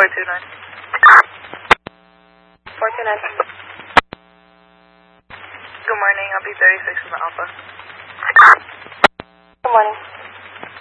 429. 429. Good morning, I'll be 36 in the Alpha.